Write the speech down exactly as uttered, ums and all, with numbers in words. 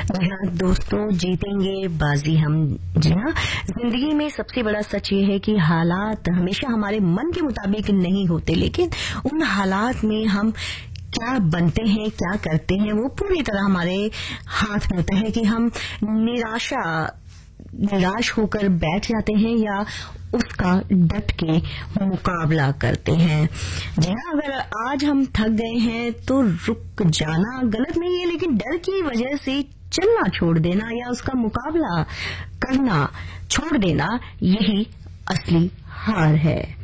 जी हाँ दोस्तों, जीतेंगे बाजी हम। जी हाँ, जिंदगी में सबसे बड़ा सच ये है कि हालात हमेशा हमारे मन के मुताबिक नहीं होते, लेकिन उन हालात में हम क्या बनते हैं, क्या करते हैं, वो पूरी तरह हमारे हाथ में होता है कि हम निराशा निराश होकर बैठ जाते हैं या उसका डट के मुकाबला करते हैं। जी हाँ, अगर आज हम थक गए हैं तो रुक जाना गलत नहीं है, लेकिन डर की वजह से चलना छोड़ देना या उसका मुकाबला करना छोड़ देना, यही असली हार है।